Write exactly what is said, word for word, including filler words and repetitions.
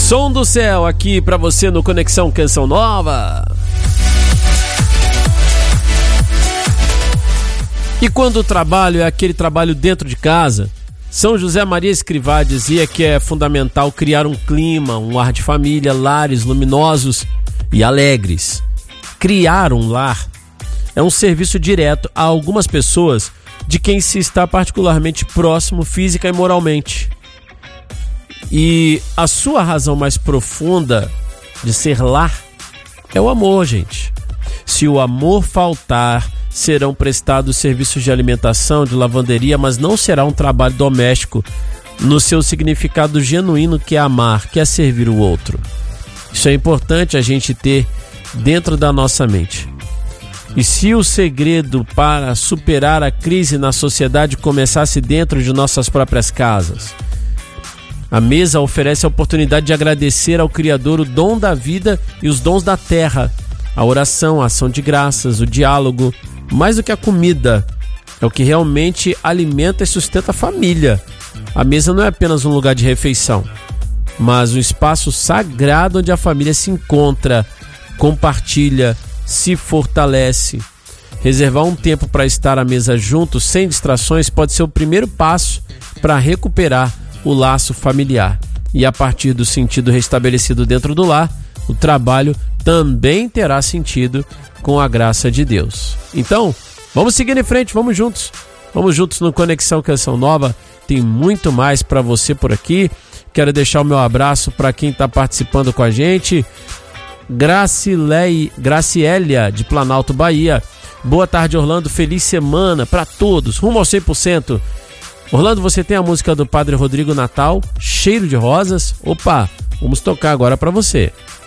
Som do céu aqui pra você no Conexão Canção Nova. E quando o trabalho é aquele trabalho dentro de casa, São José Maria Escrivá dizia que é fundamental criar um clima, um ar de família, lares luminosos e alegres. Criar um lar é um serviço direto a algumas pessoas de quem se está particularmente próximo física e moralmente. E a sua razão mais profunda de ser lar é o amor, gente. Se o amor faltar, serão prestados serviços de alimentação, de lavanderia, mas não será um trabalho doméstico no seu significado genuíno, que é amar, que é servir o outro. Isso é importante a gente ter dentro da nossa mente. E se o segredo para superar a crise na sociedade começasse dentro de nossas próprias casas? A mesa oferece a oportunidade de agradecer ao Criador o dom da vida e os dons da terra. A oração, a ação de graças, o diálogo, mais do que a comida, é o que realmente alimenta e sustenta a família. A mesa não é apenas um lugar de refeição, mas um espaço sagrado onde a família se encontra, compartilha, se fortalece. Reservar um tempo para estar à mesa juntos, sem distrações, pode ser o primeiro passo para recuperar o laço familiar. E a partir do sentido restabelecido dentro do lar, o trabalho também terá sentido com a graça de Deus. Então, vamos seguir em frente, vamos juntos. Vamos juntos no Conexão Canção Nova. Tem muito mais para você por aqui. Quero deixar o meu abraço para quem está participando com a gente. Gracilei, Gracielia, de Planalto, Bahia. Boa tarde, Orlando. Feliz semana para todos. Rumo ao cem por cento. Orlando, você tem a música do Padre Rodrigo Natal, Cheiro de Rosas? Opa, vamos tocar agora para você.